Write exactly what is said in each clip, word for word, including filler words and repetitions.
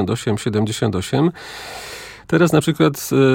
osiem siedemdziesiąt osiem. Teraz na przykład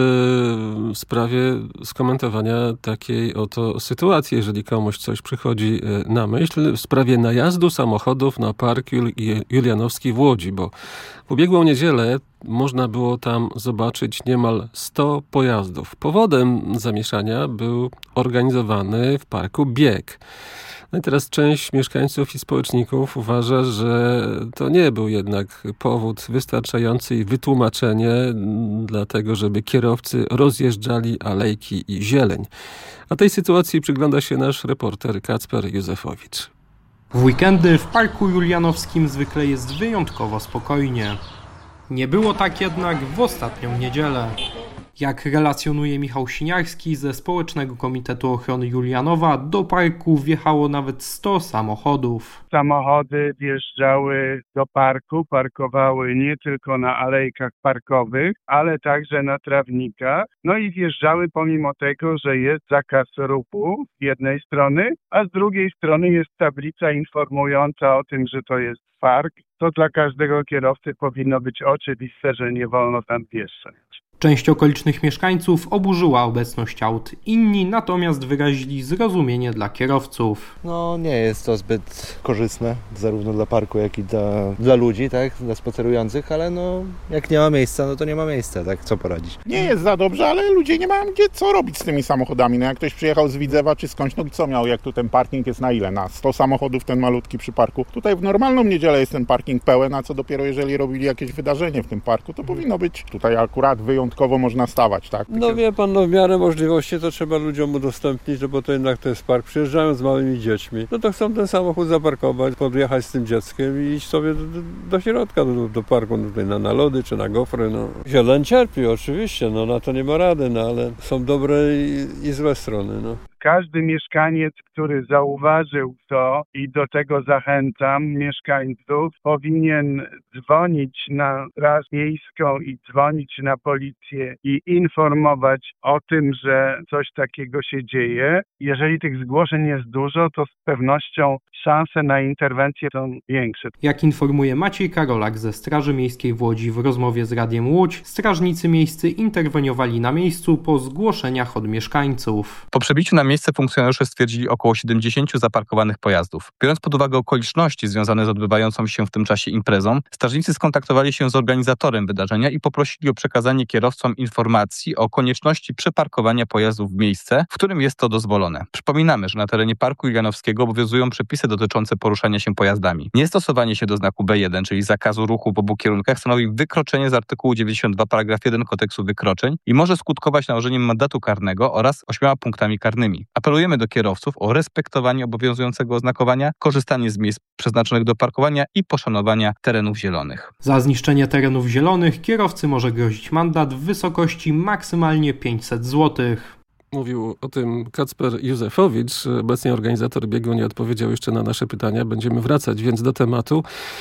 w sprawie skomentowania takiej oto sytuacji, jeżeli komuś coś przychodzi na myśl, w sprawie najazdu samochodów na Park Julianowski w Łodzi, bo w ubiegłą niedzielę można było tam zobaczyć niemal sto pojazdów. Powodem zamieszania był organizowany w parku bieg. No i teraz część mieszkańców i społeczników uważa, że to nie był jednak powód wystarczający i wytłumaczenie dlatego, żeby kierowcy rozjeżdżali alejki i zieleń. A tej sytuacji przygląda się nasz reporter Kacper Józefowicz. W weekendy w Parku Julianowskim zwykle jest wyjątkowo spokojnie. Nie było tak jednak w ostatnią niedzielę. Jak relacjonuje Michał Siniarski ze Społecznego Komitetu Ochrony Julianowa, do parku wjechało nawet sto samochodów. Samochody wjeżdżały do parku, parkowały nie tylko na alejkach parkowych, ale także na trawnikach. No i wjeżdżały pomimo tego, że jest zakaz ruchu z jednej strony, a z drugiej strony jest tablica informująca o tym, że to jest park. To dla każdego kierowcy powinno być oczywiste, że nie wolno tam wjeżdżać. Część okolicznych mieszkańców oburzyła obecność aut, inni natomiast wyrazili zrozumienie dla kierowców. No nie jest to zbyt korzystne, zarówno dla parku, jak i dla, dla ludzi, tak, dla spacerujących, ale no jak nie ma miejsca, no to nie ma miejsca, tak, co poradzić. Nie jest za dobrze, ale ludzie nie mają gdzie co robić z tymi samochodami. No jak ktoś przyjechał z Widzewa czy skądś, no co miał, jak tu ten parking jest na ile? Na sto samochodów ten malutki przy parku. Tutaj w normalną niedzielę jest ten parking pełen, a co dopiero jeżeli robili jakieś wydarzenie w tym parku, to powinno być tutaj akurat wyjątkowo można stawać, tak? No wie pan, no w miarę możliwości to trzeba ludziom udostępnić, no bo to jednak to jest park. Przyjeżdżają z małymi dziećmi, no to chcą ten samochód zaparkować, podjechać z tym dzieckiem i iść sobie do, do, do środka, do, do parku, no tutaj na, na lody czy na gofry, no. Zieleń cierpi oczywiście, no na to nie ma rady, no ale są dobre i, i złe strony, no. Każdy mieszkaniec, który zauważył to i do tego zachęcam mieszkańców, powinien dzwonić na Straż Miejską i dzwonić na policję i informować o tym, że coś takiego się dzieje. Jeżeli tych zgłoszeń jest dużo, to z pewnością szanse na interwencję są większe. Jak informuje Maciej Karolak ze Straży Miejskiej w Łodzi w rozmowie z Radiem Łódź, strażnicy miejscy interweniowali na miejscu po zgłoszeniach od mieszkańców. Po przebiciu na miejsce funkcjonariusze stwierdzili około siedemdziesięciu zaparkowanych pojazdów. Biorąc pod uwagę okoliczności związane z odbywającą się w tym czasie imprezą, strażnicy skontaktowali się z organizatorem wydarzenia i poprosili o przekazanie kierowcom informacji o konieczności przeparkowania pojazdów w miejsce, w którym jest to dozwolone. Przypominamy, że na terenie Parku Julianowskiego obowiązują przepisy dotyczące poruszania się pojazdami. Niestosowanie się do znaku B jeden, czyli zakazu ruchu w obu kierunkach, stanowi wykroczenie z artykułu dziewięćdziesiąt dwa paragraf jeden Kodeksu Wykroczeń i może skutkować nałożeniem mandatu karnego oraz ośmioma punktami karnymi. Apelujemy do kierowców o respektowanie obowiązującego oznakowania, korzystanie z miejsc przeznaczonych do parkowania i poszanowania terenów zielonych. Za zniszczenie terenów zielonych kierowcy może grozić mandat w wysokości maksymalnie pięćset złotych. Mówił o tym Kacper Józefowicz. Obecnie organizator biegu nie odpowiedział jeszcze na nasze pytania. Będziemy wracać więc do tematu.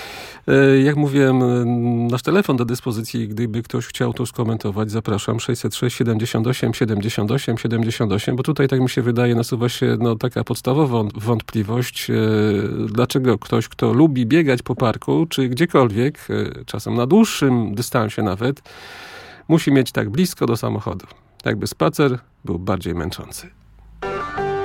Jak mówiłem, nasz telefon do dyspozycji, gdyby ktoś chciał to skomentować, zapraszam sześćset sześć siedemdziesiąt osiem siedemdziesiąt osiem siedemdziesiąt osiem, bo tutaj, tak mi się wydaje, nasuwa się no, taka podstawowa wątpliwość, dlaczego ktoś, kto lubi biegać po parku, czy gdziekolwiek, czasem na dłuższym dystansie nawet, musi mieć tak blisko do samochodu. Jakby spacer był bardziej męczący.